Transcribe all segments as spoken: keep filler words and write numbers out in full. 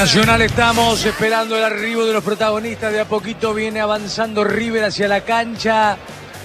Nacional estamos esperando el arribo de los protagonistas. De a poquito viene avanzando River hacia la cancha.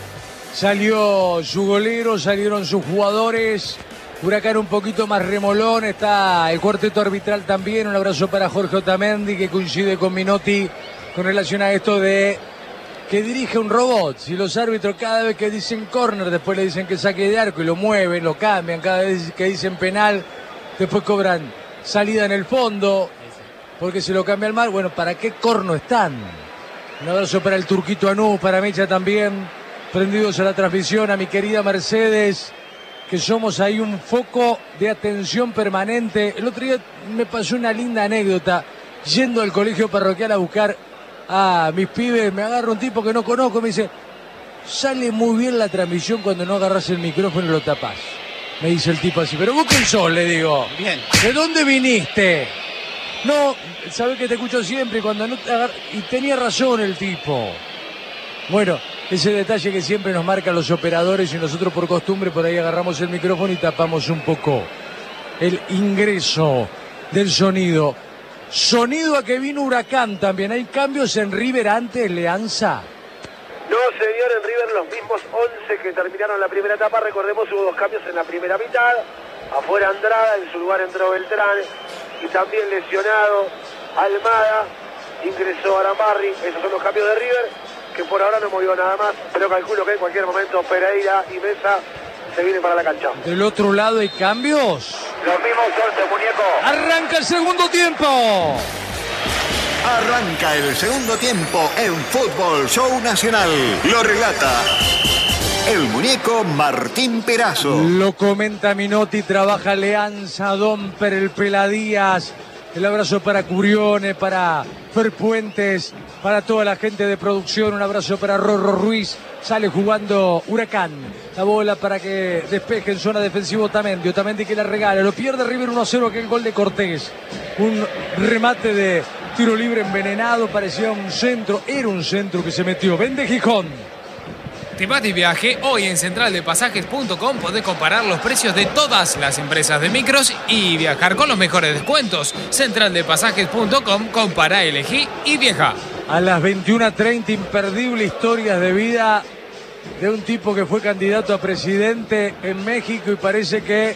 Salió su golero, salieron sus jugadores. Huracán un poquito más remolón. Está el cuarteto arbitral también. Un abrazo para Jorge Otamendi, que coincide con Minotti con relación a esto de que dirige un robot. Si los árbitros cada vez que dicen córner, después le dicen que saque de arco y lo mueven, lo cambian. Cada vez que dicen penal, después cobran salida en el fondo, porque se lo cambia al mal. Bueno, ¿para qué corno están? Un abrazo para el Turquito Anú, para Mecha también, prendidos a la transmisión, a mi querida Mercedes, que somos ahí un foco de atención permanente. El otro día me pasó una linda anécdota, yendo al colegio parroquial a buscar a mis pibes, me agarra un tipo que no conozco, me dice, sale muy bien la transmisión cuando no agarras el micrófono y lo tapás. Me dice el tipo así, pero vos quién sos, le digo. Bien. ¿De dónde viniste? No, sabés que te escucho siempre cuando no te agar... Y tenía razón el tipo. Bueno, ese detalle que siempre nos marcan los operadores y nosotros por costumbre por ahí agarramos el micrófono y tapamos un poco el ingreso del sonido. Sonido a que vino Huracán también. ¿Hay cambios en River antes, Leanza? No, señor, en River los mismos once que terminaron la primera etapa. Recordemos, hubo dos cambios en la primera mitad. Afuera Andrada, en su lugar entró Beltrán. Y también lesionado Almada. Ingresó Aramarri. Esos son los cambios de River, que por ahora no movió nada más. Pero calculo que en cualquier momento Pereira y Mesa se vienen para la cancha. ¿Del otro lado hay cambios? Los mismos once, muñeco. ¡Arranca el segundo tiempo! Arranca el segundo tiempo en Fútbol Show Nacional. Lo relata el muñeco Martín Perazo. Lo comenta Minotti, trabaja Leanza, Domper, el Peladías. El abrazo para Curione, para Fer Puentes, para toda la gente de producción. Un abrazo para Rorro Ruiz. Sale jugando Huracán. La bola para que despeje en zona defensiva Otamendi. Otamendi que la regala. Lo pierde River uno a cero, que el gol de Cortés. Un remate de tiro libre envenenado. Parecía un centro. Era un centro que se metió. Vende Gijón. Te vas de viaje, hoy en central de pasajes punto com podés comparar los precios de todas las empresas de micros y viajar con los mejores descuentos. central de pasajes punto com, compara, elegí y viaja. A las veintiuna treinta, imperdible historias de vida de un tipo que fue candidato a presidente en México y parece que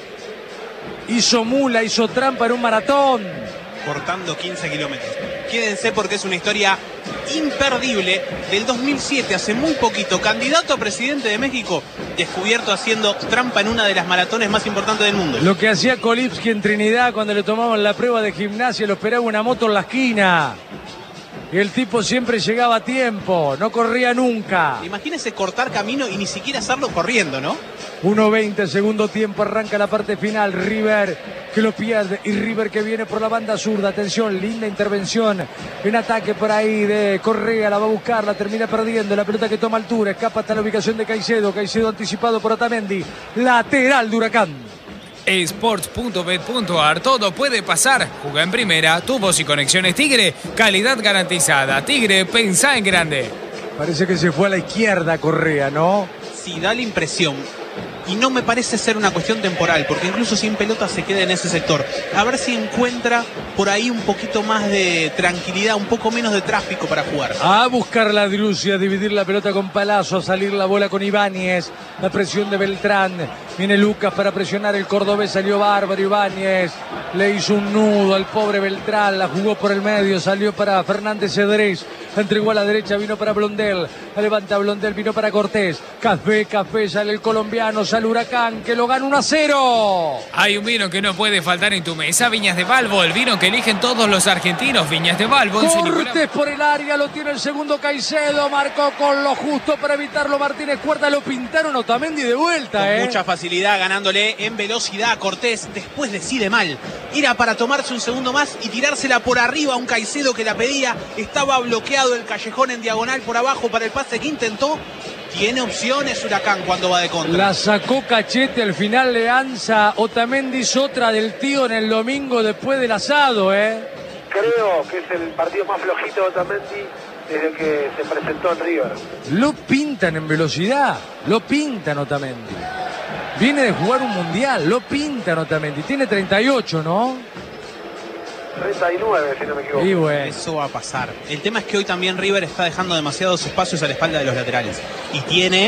hizo mula, hizo trampa en un maratón. Cortando quince kilómetros. Quédense porque es una historia imperdible del dos mil siete, hace muy poquito, candidato a presidente de México, descubierto haciendo trampa en una de las maratones más importantes del mundo. Lo que hacía Kolipsky en Trinidad cuando le tomaban la prueba de gimnasia, lo esperaba una moto en la esquina. Y el tipo siempre llegaba a tiempo, no corría nunca. Imagínese cortar camino y ni siquiera hacerlo corriendo, ¿no? uno veinte, segundo tiempo, arranca la parte final. River que lo pierde y River que viene por la banda zurda. Atención, linda intervención en ataque por ahí de Correa, la va a buscar, la termina perdiendo. La pelota que toma altura, escapa hasta la ubicación de Caicedo. Caicedo anticipado por Otamendi. Lateral de Huracán. Sports punto bet punto ar, todo puede pasar. Juega en primera, tu voz y conexiones Tigre, calidad garantizada. Tigre, pensá en grande. Parece que se fue a la izquierda Correa, ¿no? Sí, da la impresión. Y no me parece ser una cuestión temporal, porque incluso sin pelota se queda en ese sector. A ver si encuentra por ahí un poquito más de tranquilidad, un poco menos de tráfico para jugar. A buscar la Drusia, a dividir la pelota con Palazzo, a salir la bola con Ibáñez. La presión de Beltrán. Viene Lucas para presionar el cordobés, salió bárbaro Ibáñez. Le hizo un nudo al pobre Beltrán, la jugó por el medio, salió para Fernández Cedrés. La entregó a la derecha, vino para Blondel. La levanta Blondel, vino para Cortés. Café, café, sale el colombiano, sale Huracán, que lo gana uno a cero. Hay un vino que no puede faltar en tu mesa, Viñas de Balbo, el vino que eligen todos los argentinos. Viñas de Balbo. Cortés por el área, lo tiene el segundo Caicedo, marcó con lo justo para evitarlo Martínez Cuarta, lo pintaron Otamendi de vuelta. Con eh. mucha facilidad, ganándole en velocidad a Cortés. Después decide mal. Era para tomarse un segundo más y tirársela por arriba a un Caicedo que la pedía. Estaba bloqueado el callejón en diagonal por abajo para el pase que intentó. Tiene opciones Huracán cuando va de contra. La sacó Cachete al final, Leanza. Otamendi hizo otra del tío en el domingo después del asado, ¿eh? Creo que es el partido más flojito de Otamendi desde que se presentó en River. Lo pintan en velocidad, lo pintan Otamendi. Viene de jugar un mundial, lo pintan Otamendi. Tiene treinta y ocho, ¿no? treinta y nueve, si no me equivoco. Y bueno. Eso va a pasar. El tema es que hoy también River está dejando demasiados espacios a la espalda de los laterales. Y tiene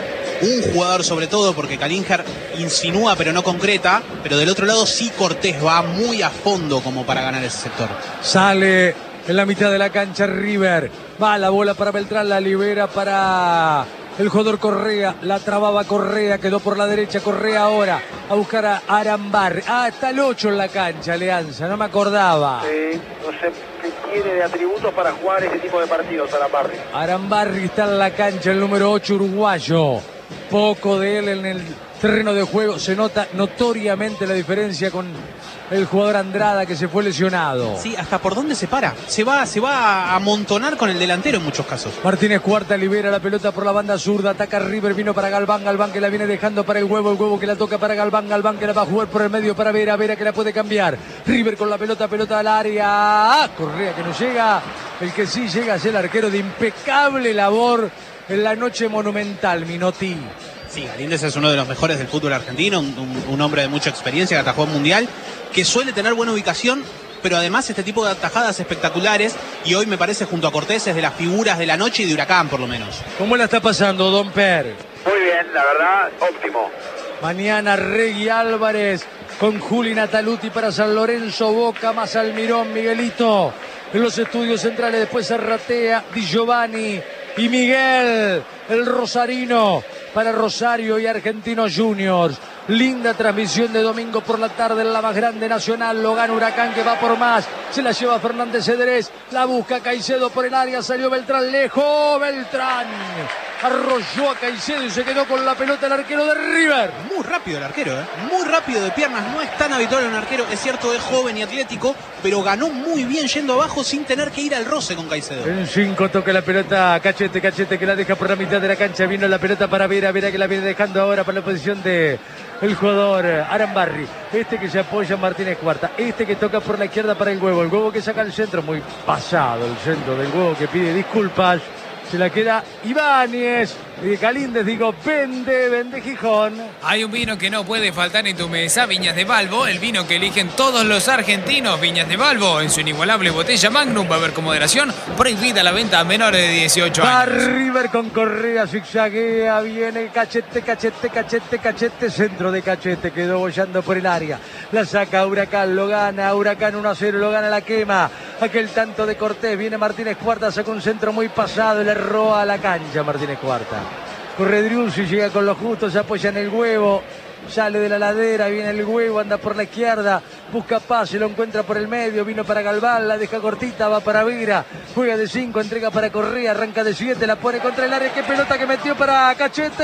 un jugador sobre todo, porque Kalinger insinúa pero no concreta, pero del otro lado sí Cortés va muy a fondo como para ganar ese sector. Sale en la mitad de la cancha River. Va la bola para Beltrán, la libera para el jugador Correa. La trababa Correa, quedó por la derecha. Correa ahora a buscar a Arambarri. Ah, está el ocho en la cancha, Alianza, no me acordaba. Sí, no sé qué tiene de atributos para jugar ese tipo de partidos, Arambarri. Arambarri está en la cancha, el número ocho uruguayo. Poco de él en el terreno de juego. Se nota notoriamente la diferencia con el jugador Andrada, que se fue lesionado. Sí, hasta por dónde se para. Se va, se va a amontonar con el delantero en muchos casos. Martínez Cuarta libera la pelota por la banda zurda. Ataca River, vino para Galván. Galván que la viene dejando para el huevo. El huevo que la toca para Galván. Galván que la va a jugar por el medio para Vera. Vera que la puede cambiar. River con la pelota, pelota al área. ¡Ah! Correa que no llega. El que sí llega es el arquero, de impecable labor en la noche monumental, Minotti. Sí, Galíndez es uno de los mejores del fútbol argentino, un, un, un hombre de mucha experiencia que atajó en Mundial, que suele tener buena ubicación, pero además este tipo de atajadas espectaculares, y hoy me parece junto a Cortés es de las figuras de la noche y de Huracán por lo menos. ¿Cómo la está pasando, Don Per? Muy bien, la verdad, óptimo. Mañana Regui Álvarez con Juli Nataluti para San Lorenzo, Boca más Almirón, Miguelito en los estudios centrales, después Arratea, Di Giovanni y Miguel, el rosarino, para Rosario y Argentinos Juniors. Linda transmisión de domingo por la tarde en la más grande nacional. Lo gana Huracán, que va por más. Se la lleva Fernández Cedrés. La busca Caicedo por el área. Salió Beltrán lejos. Beltrán arrolló a Caicedo y se quedó con la pelota el arquero de River. Muy rápido el arquero, ¿eh? Muy rápido de piernas. No es tan habitual en un arquero. Es cierto, es joven y atlético, pero ganó muy bien yendo abajo sin tener que ir al roce con Caicedo. En cinco toca la pelota Cachete. Cachete que la deja por la mitad de la cancha. Vino la pelota para Vera. Vera que la viene dejando ahora para la posición de el jugador Arambarri. Este que se apoya en Martínez Cuarta. Este que toca por la izquierda para el huevo. El huevo que saca el centro. Muy pasado el centro del huevo, que pide disculpas. Se la queda Ibáñez. Y de Galíndez digo, vende, vende Gijón. Hay un vino que no puede faltar en tu mesa, Viñas de Balbo, el vino que eligen todos los argentinos. Viñas de Balbo, en su inigualable botella Magnum, va a haber con moderación, prohibida la venta a menores de dieciocho Va años. River con Correa, zigzaguea, viene Cachete, Cachete, Cachete, Cachete, centro de Cachete, quedó bollando por el área. La saca Huracán, lo gana, Huracán uno a cero, lo gana la quema. Aquel tanto de Cortés, viene Martínez Cuarta, saca un centro muy pasado, le roba a la cancha Martínez Cuarta. Corre Driussi, llega con lo justo, se apoya en el huevo, sale de la ladera, viene el huevo, anda por la izquierda, busca pase, lo encuentra por el medio, vino para Galván, la deja cortita, va para Vera, juega de cinco, entrega para Correa, arranca de siete, la pone contra el área, qué pelota que metió para Cachete.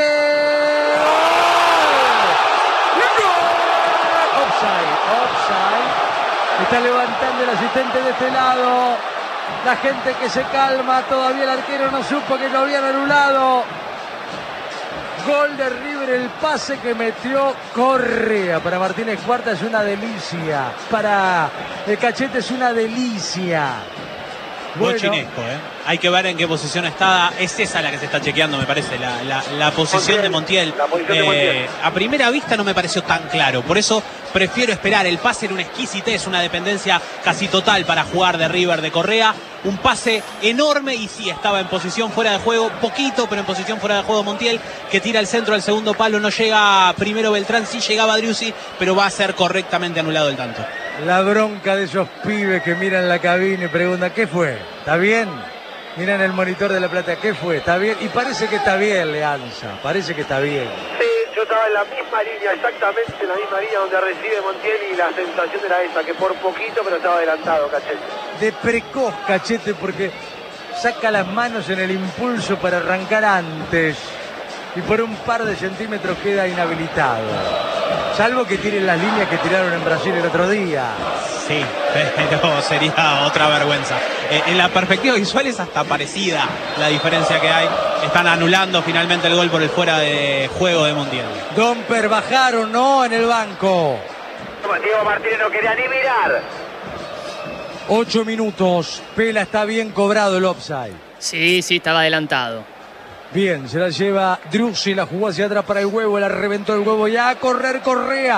Offside, offside. Está levantando el asistente de este lado. La gente que se calma, todavía el arquero no supo que lo habían anulado. Gol de River, el pase que metió Correa para Martínez Cuarta es una delicia. Para el Cachete es una delicia. Bueno, chinesco, ¿eh? Hay que ver en qué posición está. Es esa la que se está chequeando, me parece, la, la, la posición Montiel, de Montiel. la posición eh, de Montiel. A primera vista no me pareció tan claro. Por eso prefiero esperar. El pase era una exquisitez, una dependencia casi total para jugar de River, de Correa. Un pase enorme y sí, estaba en posición fuera de juego, poquito, pero en posición fuera de juego Montiel, que tira el centro al segundo palo. No llega primero Beltrán, sí llegaba Driussi, pero va a ser correctamente anulado el tanto. La bronca de esos pibes que miran la cabina y preguntan, ¿qué fue? ¿Está bien? Miran el monitor de La Plata, ¿qué fue? ¿Está bien? Y parece que está bien, Leanza, parece que está bien. Sí, yo estaba en la misma línea, exactamente en la misma línea donde recibe Montiel, y la sensación era esa, que por poquito, pero estaba adelantado Cachete. De precoz Cachete, porque saca las manos en el impulso para arrancar antes y por un par de centímetros queda inhabilitado. Salvo que tiren las líneas que tiraron en Brasil el otro día. Sí, pero sería otra vergüenza. Eh, en la perspectiva visual es hasta parecida la diferencia que hay. Están anulando finalmente el gol por el fuera de juego de Montiel. Domper, bajaron, ¿no? En el banco. Diego Martínez no quería ni mirar. Ocho minutos. Pela, está bien cobrado el offside. Sí, sí, estaba adelantado. Bien, se la lleva Driussi, la jugó hacia atrás para el huevo, la reventó el huevo y a correr Correa.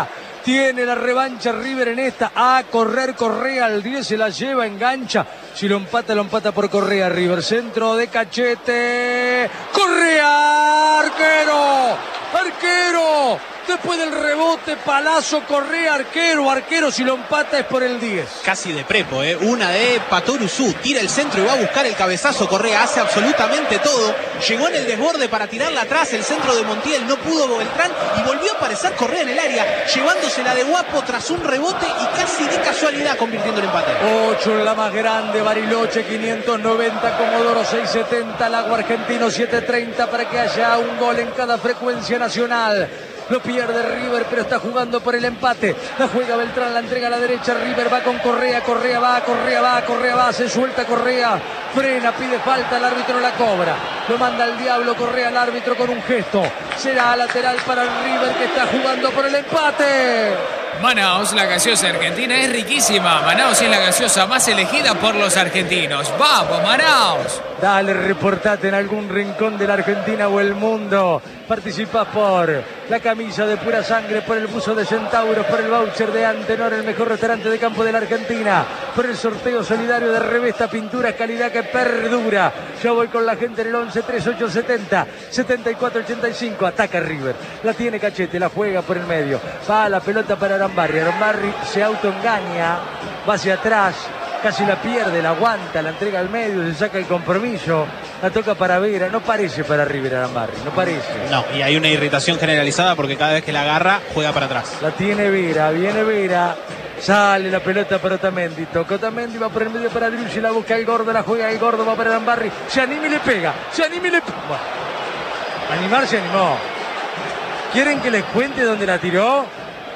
Tiene la revancha River en esta. A correr Correa al diez, se la lleva, engancha. Si lo empata, lo empata por Correa. River, centro de Cachete. ¡Correa! ¡Arquero! ¡Arquero! Después del rebote, Palazzo, Correa, arquero, arquero, si lo empata es por el diez. Casi de prepo, ¿eh? Una de Patoruzú, tira el centro y va a buscar el cabezazo. Correa hace absolutamente todo. Llegó en el desborde para tirarla atrás, el centro de Montiel, no pudo Beltrán y volvió a aparecer Correa en el área, llevándosela de guapo tras un rebote y casi de casualidad convirtiendo el empate. ocho en la más grande, Bariloche, quinientos noventa, Comodoro seiscientos setenta, Lago Argentino setecientos treinta para que haya un gol en cada frecuencia nacional. Lo pierde River, pero está jugando por el empate. La juega Beltrán, la entrega a la derecha. River va con Correa, Correa va, Correa va, Correa va, se suelta Correa. Frena, pide falta, el árbitro la cobra. Lo manda al diablo Correa al árbitro con un gesto. Será lateral para el River que está jugando por el empate. Manaos, la gaseosa argentina es riquísima. Manaos es la gaseosa más elegida por los argentinos. ¡Vamos, Manaos! Dale, reportate en algún rincón de la Argentina o el mundo. Participas por la camisa de pura sangre, por el buzo de Centauros, por el voucher de Antenor, el mejor restaurante de campo de la Argentina, por el sorteo solidario de Revesta Pinturas, calidad que perdura. Yo voy con la gente en el once treinta y ocho setenta, setenta y cuatro ochenta y cinco. Ataca River, la tiene Cachete, la juega por el medio. Va la pelota para Arambarri. Arambarri se autoengaña, va hacia atrás. Casi la pierde, la aguanta, la entrega al medio, se saca el compromiso, la toca para Vera, no parece para River Arambarri, no parece. No, y hay una irritación generalizada porque cada vez que la agarra, juega para atrás. La tiene Vera, viene Vera, sale la pelota para Otamendi, toca Otamendi, va por el medio para Driussi, la busca el gordo, la juega el gordo, va para Arambarri, se anima y le pega, se anima y le pega. Bueno, animar se animó. ¿Quieren que les cuente dónde la tiró?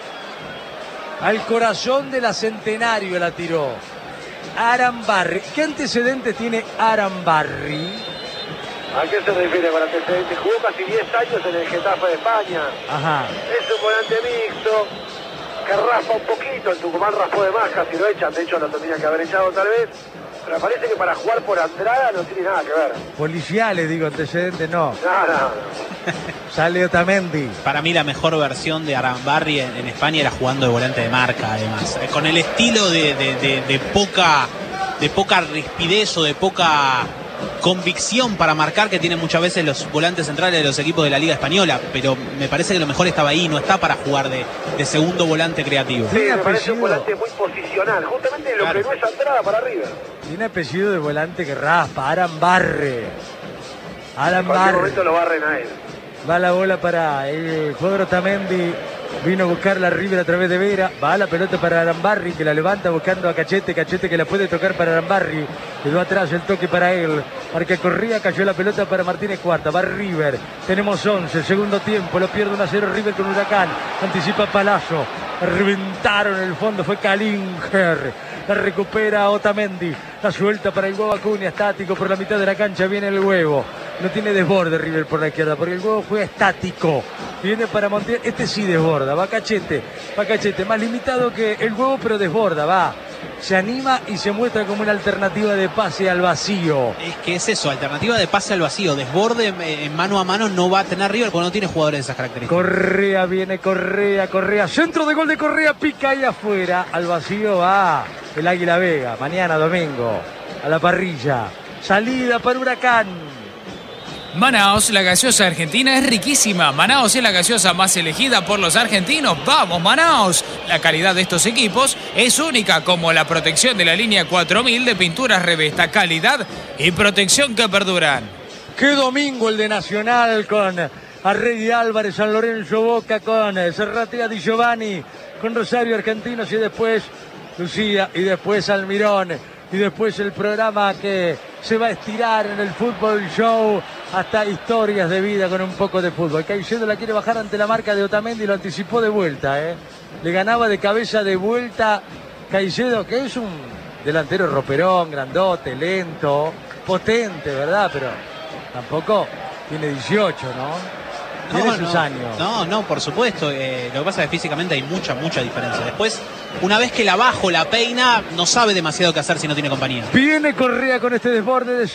Al corazón de la Centenario la tiró. Arambarri. ¿Qué antecedentes tiene Arambarri? ¿A qué se refiere con antecedentes? Jugó casi diez años en el Getafe de España. Ajá. Es un volante mixto que raspa un poquito. El Tucumán raspó de más, casi lo echan. De hecho, lo tendría que haber echado tal vez. Pero parece que para jugar por Andrada no tiene nada que ver. Policiales, digo, antecedentes no. No, no, no. Sale Otamendi. Para mí la mejor versión de Arambarri en, en España era jugando de volante de marca, además. Eh, con el estilo de, de, de, de poca de poca rispidez o de poca convicción para marcar que tienen muchas veces los volantes centrales de los equipos de la Liga Española. Pero me parece que lo mejor estaba ahí, no está para jugar de, de segundo volante creativo. Sí, me parece un volante muy posicional. Justamente lo claro. que no es Andrada para River. Tiene apellido de volante que raspa, Arambarri. Arambarri. En cualquier momento lo barren a él. Va la bola para el jugador Otamendi. Vino a buscar la River a través de Vera. Va la pelota para Arambarri, que la levanta buscando a Cachete. Cachete que la puede tocar para Arambarri. Quedó atrás el toque para él. Porque corría, cayó la pelota para Martínez Cuarta. Va River. Tenemos once. Segundo tiempo. Lo pierde uno a cero River con Huracán. Anticipa Palazzo. Reventaron el fondo. Fue Kalinger. La recupera Otamendi. La suelta para el huevo Acuña. Estático por la mitad de la cancha. Viene el huevo. No tiene desborde River por la izquierda. Porque el huevo juega estático. Viene para Montiel. Este sí desborda. Va Cachete. Va Cachete. Más limitado que el huevo, pero desborda. Va. Se anima y se muestra como una alternativa de pase al vacío. Es que es eso, alternativa de pase al vacío. Desborde en mano a mano no va a tener River porque no tiene jugadores de esas características. Correa, viene Correa, Correa. Centro de gol de Correa, pica ahí afuera. Al vacío va el Águila Vega. Mañana domingo a la parrilla. Salida para Huracán. Manaos, la gaseosa argentina es riquísima. Manaos es la gaseosa más elegida por los argentinos. ¡Vamos, Manaos! La calidad de estos equipos es única, como la protección de la línea cuatro mil de pinturas Revesta. Calidad y protección que perduran. ¡Qué domingo el de Nacional con Arregui Álvarez, San Lorenzo Boca, con Serratea Di Giovanni, con Rosario Argentinos y después Lucía y después Almirón. Y después el programa que se va a estirar en el Fútbol Show hasta historias de vida con un poco de fútbol. Caicedo la quiere bajar ante la marca de Otamendi y lo anticipó de vuelta. ¿eh? Le ganaba de cabeza de vuelta Caicedo, que es un delantero roperón, grandote, lento, potente, ¿verdad? Pero tampoco tiene dieciocho, ¿no? Tiene no, sus no, años. No, no, por supuesto. Eh, lo que pasa es que físicamente hay mucha, mucha diferencia. Después, una vez que la bajo, la peina, no sabe demasiado qué hacer si no tiene compañía. Viene Correa con este desborde de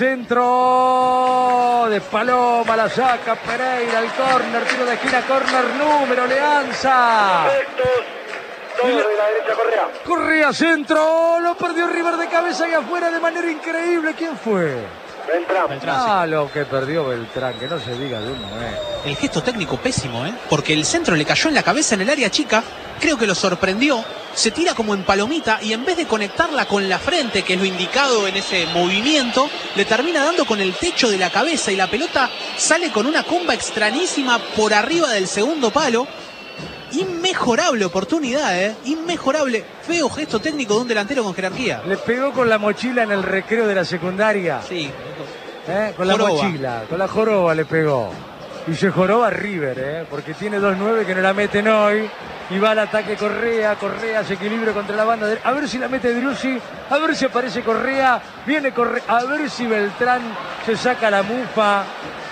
centro. De Paloma, la saca Pereira, el córner, tiro de esquina, córner número, Leanza. Perfectos Todo de la derecha, Correa. Correa, centro. Lo perdió River de cabeza y afuera de manera increíble. ¿Quién fue? Beltrán. Beltrán, Ah, lo que perdió Beltrán, que no se diga de uno, eh. El gesto técnico pésimo, ¿eh? Porque el centro le cayó en la cabeza en el área chica, creo que lo sorprendió, se tira como en palomita y en vez de conectarla con la frente, que es lo indicado en ese movimiento, le termina dando con el techo de la cabeza y la pelota sale con una comba extrañísima por arriba del segundo palo. Inmejorable oportunidad, ¿eh? Inmejorable. Feo gesto técnico de un delantero con jerarquía. Le pegó con la mochila en el recreo de la secundaria. Sí. ¿Eh? Con la Joroba. mochila, con la joroba le pegó. Y se joroba River, ¿eh? Porque tiene dos nueve que no la meten hoy. Y va al ataque Correa. Correa se equilibra contra la banda. De... A ver si la mete Driussi. A ver si aparece Correa. Viene Correa. A ver si Beltrán se saca la mufa.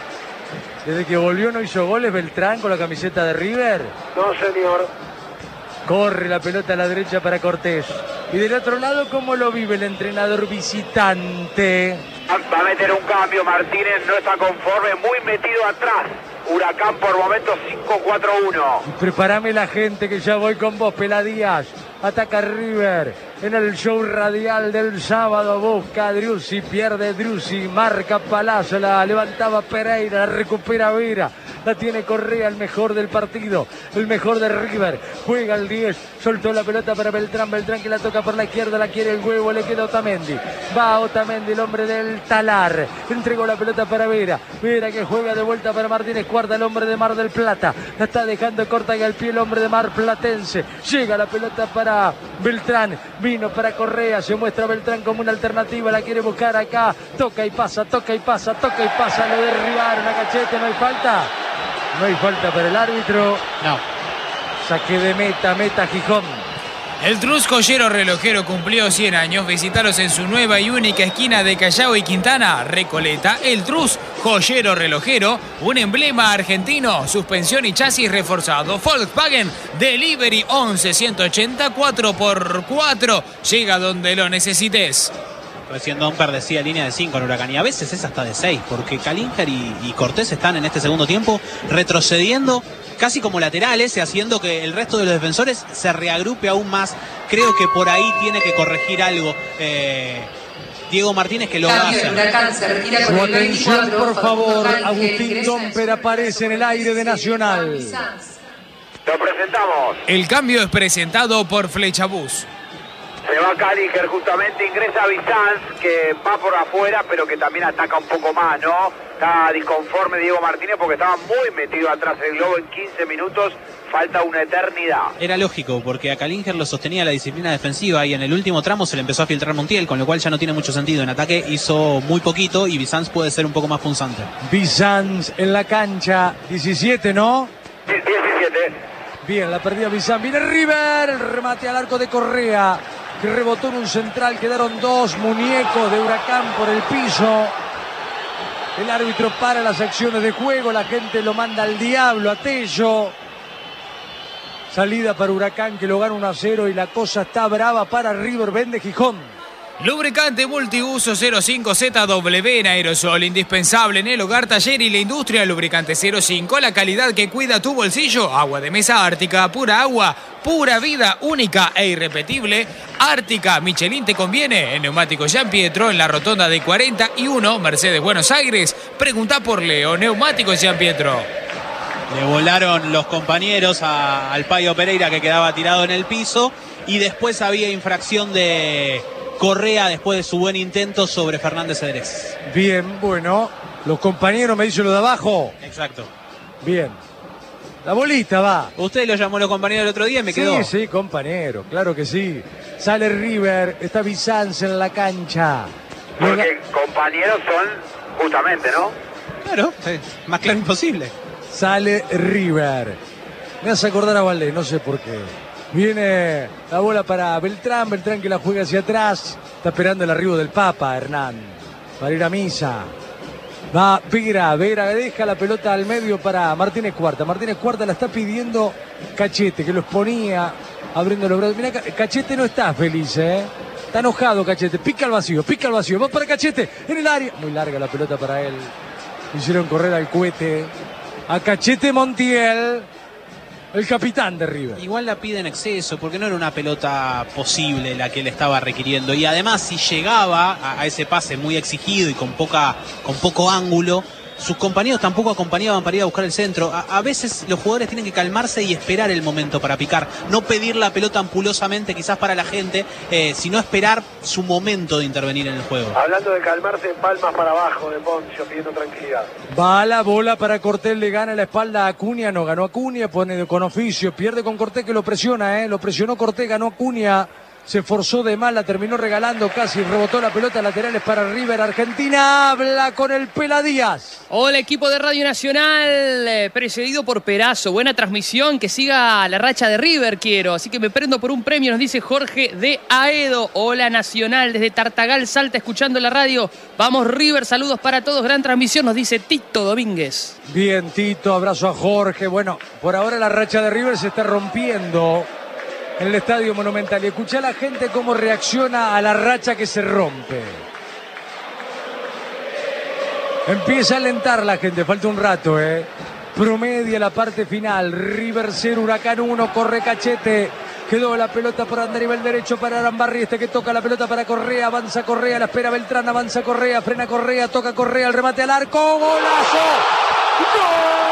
Desde que volvió no hizo goles Beltrán con la camiseta de River. No, señor. Corre la pelota a la derecha para Cortés. Y del otro lado, ¿cómo lo vive el entrenador visitante? Va a meter un cambio, Martínez no está conforme, muy metido atrás. Huracán por momentos cinco cuatro uno. Prepárame la gente que ya voy con vos, Peladías. Ataca River en el show radial del sábado. Busca a Driussi, pierde Driussi, marca Palazzo, la levantaba Pereira, la recupera Vera. La tiene Correa, el mejor del partido, el mejor de River. Juega el diez, soltó la pelota para Beltrán. Beltrán que la toca por la izquierda, la quiere el huevo, le queda Otamendi. Va Otamendi, el hombre del Talar. Entregó la pelota para Vera. Vera que juega de vuelta para Martínez Cuarta, el hombre de Mar del Plata. La está dejando corta y al pie el hombre de Mar Platense. Llega la pelota para Beltrán. Vino para Correa, se muestra Beltrán como una alternativa. La quiere buscar acá. Toca y pasa, toca y pasa, toca y pasa. Lo derribaron a Cachete, no hay falta. No hay falta para el árbitro. No. Saque de meta, meta Gijón. El Trus Joyero Relojero cumplió cien años. Visitaros en su nueva y única esquina de Callao y Quintana, Recoleta. El Trus Joyero Relojero, un emblema argentino. Suspensión y chasis reforzado. Volkswagen Delivery once ciento ochenta cuatro por cuatro. Llega donde lo necesites. Recién Domper decía línea de cinco en Huracán y a veces es hasta de seis, porque Calinger y, y Cortés están en este segundo tiempo retrocediendo casi como laterales, haciendo que el resto de los defensores se reagrupe aún más. Creo que por ahí tiene que corregir algo eh, Diego Martínez, que lo va a hacer. Su atención, por favor. Agustín Domper aparece en el aire de Nacional. Lo presentamos. El cambio es presentado por Flechabús. Se va Caliger, justamente ingresa Bizanz, que va por afuera, pero que también ataca un poco más, ¿no? Está disconforme Diego Martínez porque estaba muy metido atrás del globo en quince minutos. Falta una eternidad. Era lógico, porque a Calinger lo sostenía la disciplina defensiva y en el último tramo se le empezó a filtrar Montiel, con lo cual ya no tiene mucho sentido. En ataque hizo muy poquito y Bizanz puede ser un poco más punzante. Bizanz en la cancha, diecisiete, ¿no? diecisiete. Bien, la perdida Bizanz. Viene River, el remate al arco de Correa, que rebotó en un central. Quedaron dos muñecos de Huracán por el piso. El árbitro para las acciones de juego. La gente lo manda al diablo a Tello. Salida para Huracán, que lo gana uno a cero. Y la cosa está brava para River. Vende Gijón. Lubricante multiuso cero cinco Z W en aerosol, indispensable en el hogar, taller y la industria. Lubricante cero cinco, la calidad que cuida tu bolsillo. Agua de mesa Ártica, pura agua, pura vida, única e irrepetible. Ártica, Michelin te conviene. En Neumáticos Gian Pietro, en la rotonda de cuarenta y uno, Mercedes, Buenos Aires. Pregunta por Leo. Neumáticos Gian Pietro. Le volaron los compañeros a, al Payo Pereira, que quedaba tirado en el piso, y después había infracción de Correa después de su buen intento sobre Fernández Cedrés. Bien, bueno, los compañeros me dicen lo de abajo. Exacto. Bien. La bolita va. Usted lo llamó los compañeros el otro día y me quedó. Sí, sí, compañero, claro que sí. Sale River, está Bizanz en la cancha. Porque compañeros son justamente, ¿no? Claro, sí, más claro imposible. Sale River. Me hace acordar a Valdés, no sé por qué. Viene la bola para Beltrán, Beltrán que la juega hacia atrás. Está esperando el arribo del Papa, Hernán, para ir a misa. Va Vera, Vera deja la pelota al medio para Martínez Cuarta. Martínez Cuarta la está pidiendo Cachete, que los ponía abriendo los brazos. Mirá, Cachete no está feliz, ¿eh? Está enojado Cachete, pica al vacío, pica al vacío. Va para Cachete, en el área. Muy larga la pelota para él. Hicieron correr al cohete. A Cachete Montiel. el capitán de River. Igual la pide en exceso, porque no era una pelota posible la que él estaba requiriendo. Y además, si llegaba a, a ese pase muy exigido y con, poca, con poco ángulo, sus compañeros tampoco acompañaban para ir a buscar el centro. A, a veces los jugadores tienen que calmarse y esperar el momento para picar. No pedir la pelota ampulosamente, quizás para la gente, eh, sino esperar su momento de intervenir en el juego. Hablando de calmarse, palmas para abajo de Poncio, pidiendo tranquilidad. Va la bola para Cortés, le gana la espalda a Acuña, no ganó Acuña, pone con oficio, pierde con Cortés que lo presiona, ¿eh? Lo presionó Cortés, ganó Acuña. Se forzó de mal, la terminó regalando, casi rebotó la pelota, laterales para River. Argentina habla con el Pela Díaz. Hola, equipo de Radio Nacional, eh, precedido por Perazo. Buena transmisión, que siga la racha de River, quiero. Así que me prendo por un premio, nos dice Jorge de Aedo. Hola, Nacional, desde Tartagal, Salta, escuchando la radio. Vamos, River, saludos para todos. Gran transmisión, nos dice Tito Domínguez. Bien, Tito, abrazo a Jorge. Bueno, por ahora la racha de River se está rompiendo en el Estadio Monumental. Y escuchá a la gente cómo reacciona a la racha que se rompe. Empieza a alentar la gente, falta un rato, ¿eh? Promedia la parte final. River cero, Huracán uno, corre Cachete. Quedó la pelota por andar nivel derecho para Arambarri, este que toca la pelota para Correa, avanza Correa, la espera Beltrán, avanza Correa, frena Correa, toca Correa, el remate al arco, ¡golazo! ¡Gol!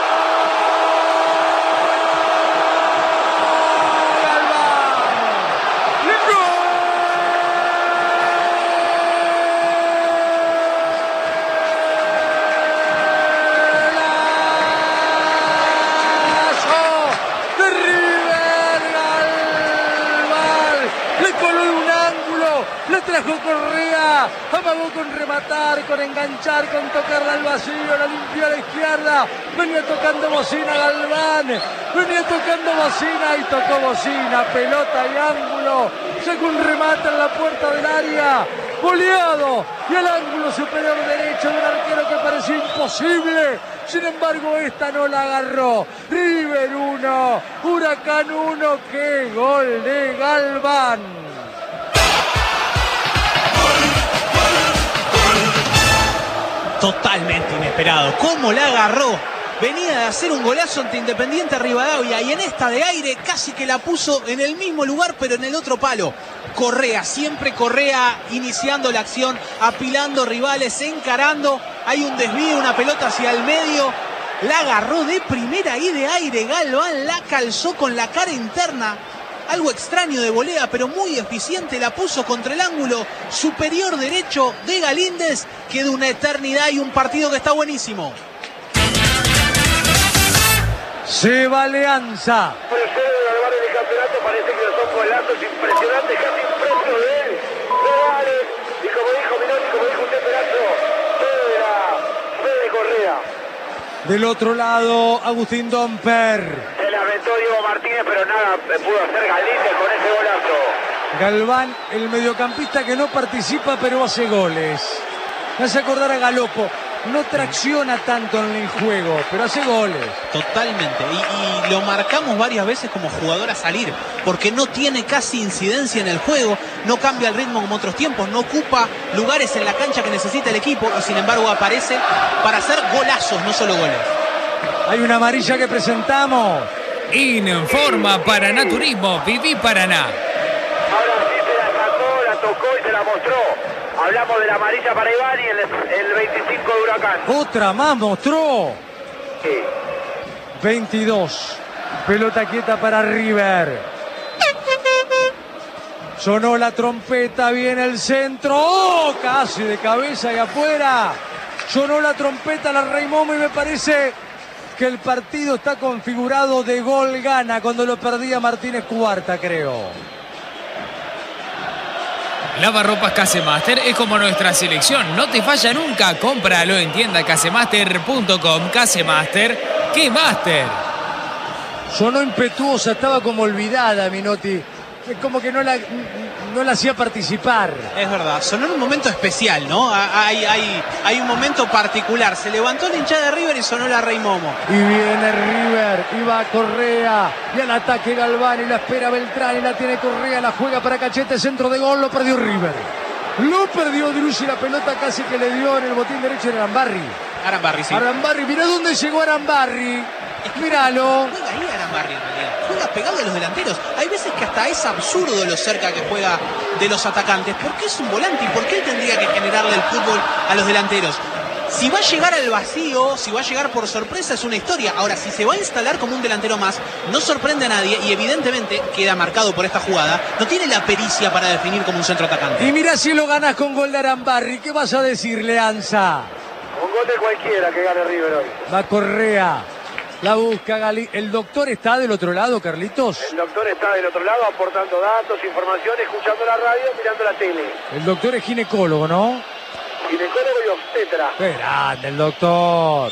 Correa, amagó con rematar, con enganchar, con tocarla al vacío, la limpió a la izquierda, venía tocando bocina Galván, venía tocando bocina y tocó bocina, pelota y ángulo, sacó un remate en la puerta del área, goleado, y al ángulo superior derecho de un arquero que parecía imposible, sin embargo esta no la agarró. River uno, Huracán uno, qué gol de Galván. Totalmente inesperado. ¿Cómo la agarró? Venía de hacer un golazo ante Independiente Rivadavia y en esta de aire casi que la puso en el mismo lugar pero en el otro palo. Correa, siempre Correa iniciando la acción, apilando rivales, encarando. Hay un desvío, una pelota hacia el medio. La agarró de primera y de aire. Galván la calzó con la cara interna. Algo extraño de volea, pero muy eficiente. La puso contra el ángulo superior derecho de Galíndez. Queda una eternidad y un partido que está buenísimo. Se va Alianza. Procede de Galván en el campeonato. Parece que son golazos impresionantes, casi impresos de él. Reales. Y como dijo Minotti, como dijo usted, Perazo, Federa, Fede Correa. Del otro lado, Agustín Domper. Se la aventó Diego Martínez, pero nada pudo hacer Galíndez con ese golazo. Galván, el mediocampista que no participa pero hace goles. Me hace acordar a Galopo. No tracciona tanto en el juego, pero hace goles. Totalmente. Y, y lo marcamos varias veces como jugador a salir, porque no tiene casi incidencia en el juego, no cambia el ritmo como otros tiempos, no ocupa lugares en la cancha que necesita el equipo y sin embargo aparece para hacer golazos, no solo goles. Hay una amarilla que presentamos. Informa Paraná Turismo, Viví Paraná. Ahora sí se la sacó, la tocó y se la mostró. Hablamos de la amarilla para Iván y el, el veinticinco de Huracán. Otra más mostró. Sí. veintidós. Pelota quieta para River. Sonó la trompeta, viene el centro. ¡Oh! Casi de cabeza y afuera. Sonó la trompeta, la Rey Momo, y me parece que el partido está configurado de gol gana cuando lo perdía Martínez Cuarta, creo. Lavarropas Casemaster es como nuestra selección, no te falla nunca, cómpralo en tienda casemaster punto com. Casemaster, ¿qué máster? Sonó impetuosa, estaba como olvidada Minotti, como que no la, no la hacía participar. Es verdad, sonó en un momento especial, ¿no? Hay, hay, hay un momento particular, se levantó la hinchada de River y sonó la Rey Momo. Y viene River, y va Correa, y al ataque Galván, y la espera Beltrán, y la tiene Correa, la juega para Cachete, centro de gol, lo perdió River. Lo perdió Drussi, la pelota casi que le dio en el botín derecho de Arambarri. Arambarri, sí. Arambarri, mirá dónde llegó Arambarri. Es que Míralo. Juega ahí Arambarri en realidad. Juega pegado a los delanteros. Hay veces que hasta es absurdo lo cerca que juega de los atacantes. ¿Por qué es un volante y por qué él tendría que generarle el fútbol a los delanteros? Si va a llegar al vacío, si va a llegar por sorpresa, es una historia. Ahora, si se va a instalar como un delantero más, no sorprende a nadie y evidentemente queda marcado por esta jugada. No tiene la pericia para definir como un centro atacante. Y mira si lo ganas con gol de Arambarri. ¿Qué vas a decirle, Anza? Un gol de cualquiera que gane River hoy. Va Correa. La busca Gali. ¿El doctor está del otro lado, Carlitos? El doctor está del otro lado aportando datos, información, escuchando la radio, mirando la tele. El doctor es ginecólogo, ¿no? Ginecólogo y obstetra. Qué grande el doctor.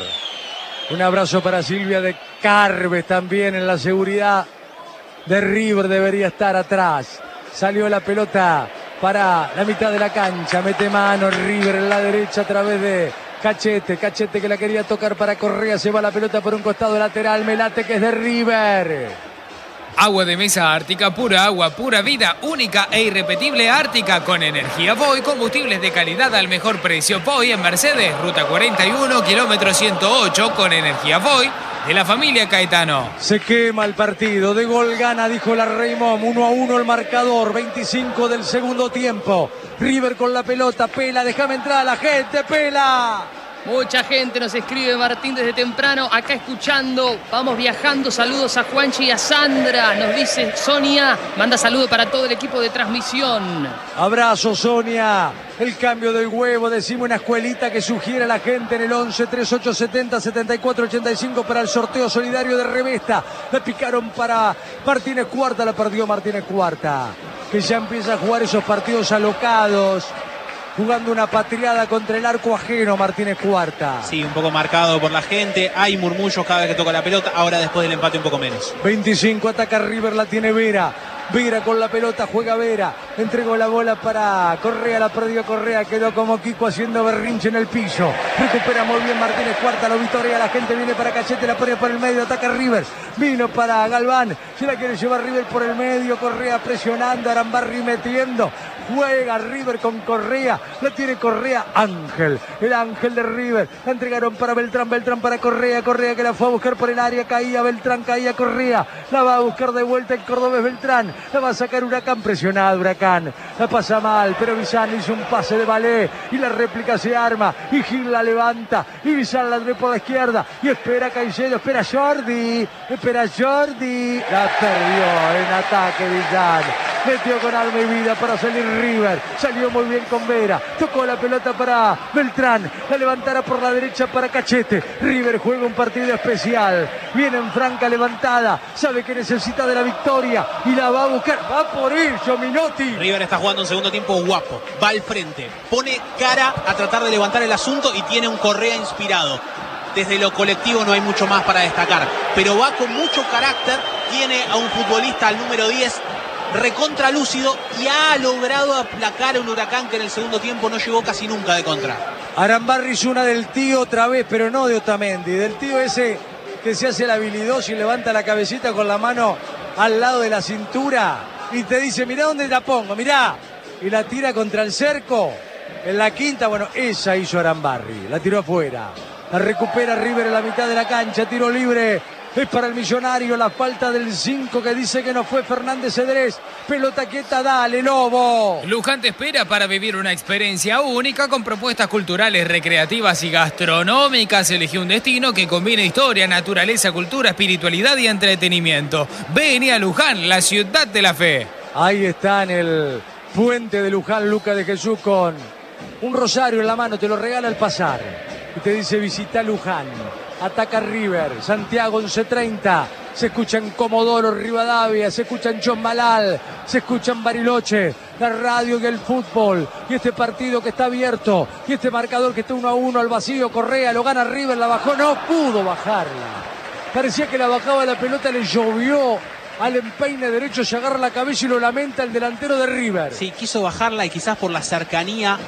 Un abrazo para Silvia de Carves también en la seguridad de River. Debería estar atrás. Salió la pelota para la mitad de la cancha. Mete mano River en la derecha a través de Cachete. Cachete que la quería tocar para Correa. Se va la pelota por un costado lateral. Melate que es de River. Agua de mesa Ártica, pura agua, pura vida, única e irrepetible Ártica con energía Voy, combustibles de calidad al mejor precio. Voy en Mercedes, ruta cuarenta y uno, kilómetro ciento ocho, con energía Voy de la familia Caetano. Se quema el partido, de gol gana, dijo la Raymond, uno a uno el marcador, veinticinco del segundo tiempo. River con la pelota, Pela, déjame entrar a la gente, Pela. Mucha gente nos escribe, Martín, desde temprano, acá escuchando, vamos viajando, saludos a Juanchi y a Sandra, nos dice Sonia, manda saludo para todo el equipo de transmisión. Abrazo, Sonia. El cambio del huevo, decimos una escuelita que sugiere a la gente en el once treinta y ocho setenta setenta y cuatro ochenta y cinco para el sorteo solidario de Revesta. La picaron para Martínez Cuarta, la perdió Martínez Cuarta, que ya empieza a jugar esos partidos alocados. Jugando una patriada contra el arco ajeno, Martínez Cuarta. Sí, un poco marcado por la gente. Hay murmullos cada vez que toca la pelota. Ahora después del empate un poco menos. veinticinco, ataca River, la tiene Vera. Vera con la pelota, juega Vera. Entregó la bola para Correa, la perdió Correa. Quedó como Kiko haciendo berrinche en el piso. Recupera muy bien Martínez Cuarta, lo victoria. La gente viene para Cachete, la pone por el medio, ataca River. Vino para Galván, se la quiere llevar River por el medio. Correa presionando, Arambarri metiendo. Juega River con Correa, la tiene Correa, Ángel, el Ángel de River, la entregaron para Beltrán, Beltrán para Correa, Correa que la fue a buscar por el área, caía Beltrán, caía Correa, la va a buscar de vuelta el cordobés Beltrán, la va a sacar Huracán, presionado Huracán, la pasa mal, pero Bizán hizo un pase de ballet y la réplica se arma, y Gil la levanta, y Bizán la trae por la izquierda, y espera Caicedo, espera Jordi, espera Jordi, la perdió en ataque Bizán, metió con alma y vida para salir River, salió muy bien con Vera, tocó la pelota para Beltrán, la levantará por la derecha para Cachete. River juega un partido especial, viene en franca levantada, sabe que necesita de la victoria y la va a buscar, va por ello Minotti. River está jugando un segundo tiempo guapo, va al frente, pone cara a tratar de levantar el asunto y tiene un Correa inspirado. Desde lo colectivo no hay mucho más para destacar, pero va con mucho carácter, tiene a un futbolista al número diez recontra lúcido y ha logrado aplacar a un Huracán que en el segundo tiempo no llegó casi nunca de contra. Arambarri hizo una del tío otra vez, pero no de Otamendi, del tío ese que se hace el habilidoso y levanta la cabecita con la mano al lado de la cintura y te dice, mirá dónde la pongo, mirá, y la tira contra el cerco en la quinta. Bueno, esa hizo Arambarri, la tiró afuera, la recupera River en la mitad de la cancha, tiro libre. Es para el Millonario, la falta del cinco que dice que no fue Fernández Cedrés. Pelota quieta, dale, Lobo. Luján te espera para vivir una experiencia única con propuestas culturales, recreativas y gastronómicas. Elegí un destino que combine historia, naturaleza, cultura, espiritualidad y entretenimiento. Vení a Luján, la ciudad de la fe. Ahí está en el puente de Luján, Luca de Jesús con un rosario en la mano, te lo regala al pasar. Y te dice visita Luján. Ataca River, Santiago once treinta, se escuchan Comodoro, Rivadavia, se escuchan John Malal, se escuchan Bariloche, la radio y el fútbol, y este partido que está abierto, y este marcador que está uno a uno al vacío. Correa lo gana River, la bajó, no pudo bajarla, parecía que la bajaba la pelota, le llovió al empeine derecho, se agarra la cabeza y lo lamenta el delantero de River. Sí, quiso bajarla y quizás por la cercanía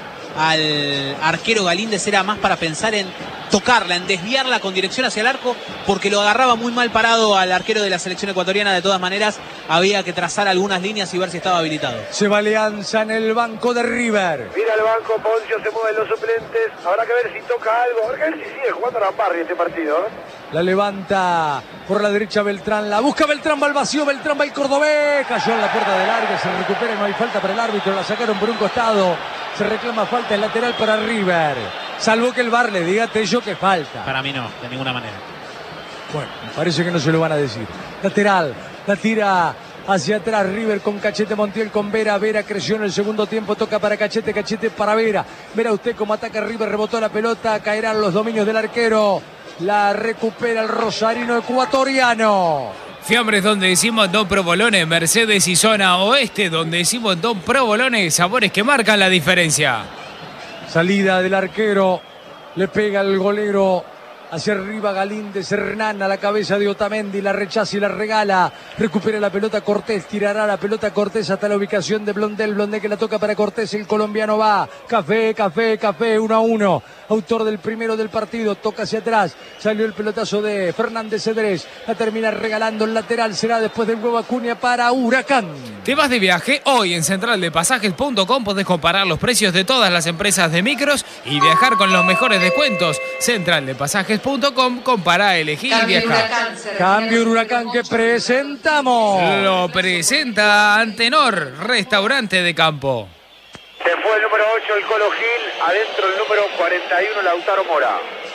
al arquero Galíndez era más para pensar en tocarla, en desviarla con dirección hacia el arco, porque lo agarraba muy mal parado al arquero de la selección ecuatoriana. De todas maneras, había que trazar algunas líneas y ver si estaba habilitado. Se va Alianza en el banco de River. Mira el banco, Poncio, se mueven los suplentes. Habrá que ver si toca algo. Habrá que ver si sigue jugando Arambarri este partido, ¿eh? La levanta por la derecha Beltrán. La busca Beltrán, va al vacío. Beltrán va al cordobés. Cayó en la puerta del área. Se recupera. No hay falta para el árbitro. La sacaron por un costado. Se reclama falta en lateral para River. Salvo que el V A R le diga a Tello que falta. Para mí no, de ninguna manera. Bueno, parece que no se lo van a decir. Lateral. La tira hacia atrás River con Cachete Montiel, con Vera. Vera creció en el segundo tiempo, toca para Cachete, Cachete para Vera. Vera usted cómo ataca River, rebotó la pelota, caerán los dominios del arquero. La recupera el rosarino ecuatoriano. Fiambres donde decimos Don Provolone, Mercedes y zona oeste donde decimos Don Provolone, sabores que marcan la diferencia. Salida del arquero, le pega el golero. Hacia arriba Galíndez, Hernán a la cabeza de Otamendi, la rechaza y la regala. Recupera la pelota Cortés, tirará la pelota Cortés hasta la ubicación de Blondel. Blondel que la toca para Cortés, el colombiano va. Café, café, café, uno a uno. Autor del primero del partido, toca hacia atrás. Salió el pelotazo de Fernández Cedrés. La termina regalando el lateral, será después del huevo Acuña para Huracán. ¿Te vas de viaje? Hoy en central de pasajes punto com podés comparar los precios de todas las empresas de micros y viajar con los mejores descuentos. central de pasajes punto com, compara, elegir y viajar. Cambio en Huracán que presentamos. Lo presenta Antenor, restaurante de campo. Se fue el número ocho, el Colo Gil. Adentro el número cuarenta y uno, Lautaro Mora.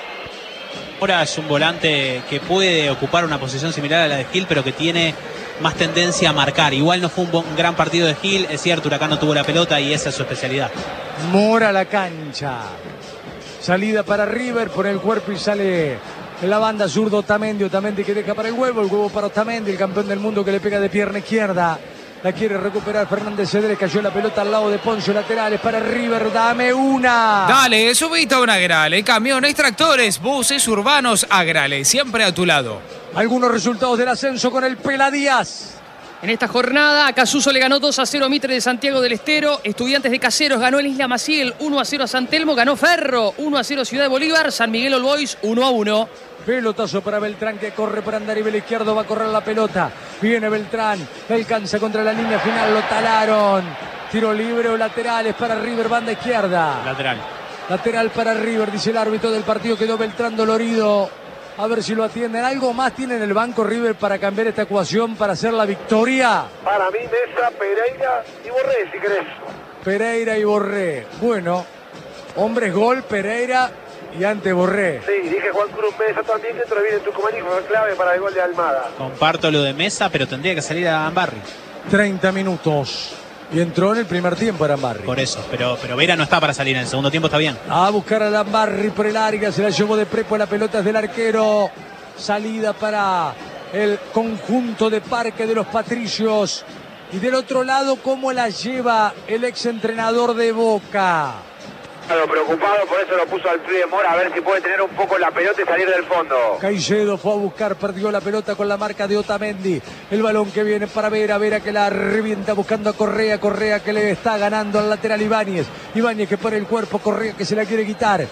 Mora es un volante que puede ocupar una posición similar a la de Gil, pero que tiene más tendencia a marcar. Igual no fue un, un gran partido de Gil. Es cierto, Huracán no tuvo la pelota y esa es su especialidad. Mora a la cancha. Salida para River, por el cuerpo y sale en la banda zurdo Otamendi. Otamendi que deja para el huevo, el huevo para Otamendi, el campeón del mundo que le pega de pierna izquierda. La quiere recuperar Fernández Cedrés, cayó la pelota al lado de Poncio, laterales para River, dame una. Dale, subite a un Agrale, camiones, tractores, buses urbanos, Agrale, siempre a tu lado. Algunos resultados del ascenso con el Pela Díaz. En esta jornada, Casuso le ganó dos a cero a Mitre de Santiago del Estero. Estudiantes de Caseros ganó el Isla Maciel uno a cero a San Telmo. Ganó Ferro uno a cero Ciudad de Bolívar. San Miguel All Boys uno a uno. Pelotazo para Beltrán que corre por Andarivel izquierdo. Va a correr la pelota. Viene Beltrán. Alcanza contra la línea final. Lo talaron. Tiro libre o laterales para River. Banda izquierda. Lateral. Lateral para River. Dice el árbitro del partido. Quedó Beltrán dolorido. A ver si lo atienden. ¿Algo más tiene en el banco River para cambiar esta ecuación, para hacer la victoria? Para mí, Mesa, Pereira y Borré, si querés. Pereira y Borré. Bueno, hombres gol, Pereira y ante Borré. Sí, dije Juan Cruz Mesa también, que entró bien en Tucumán y fue clave para el gol de Almada. Comparto lo de Mesa, pero tendría que salir a Ambarri. treinta minutos. Y entró en el primer tiempo Arambarri. Por eso, pero, pero Vera no está para salir en el segundo tiempo, está bien. A buscar a Arambarri por el área, se la llevó de prepo, la pelota es del arquero. Salida para el conjunto de Parque de los Patricios. Y del otro lado, ¿cómo la lleva el exentrenador de Boca? Preocupado, por eso lo puso al pie de Mora, a ver si puede tener un poco la pelota y salir del fondo. Caicedo fue a buscar, perdió la pelota con la marca de Otamendi. El balón que viene para Vera, Vera que la revienta buscando a Correa, Correa que le está ganando al lateral Ibáñez. Ibáñez que pone el cuerpo, Correa que se la quiere quitar.